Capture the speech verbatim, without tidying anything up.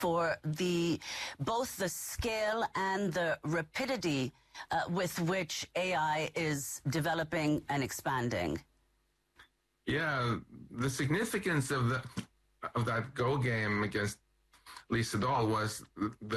for the both the scale and the rapidity uh, with which A I is developing and expanding. Yeah, the significance of the of that Go game against Lee Sedol was the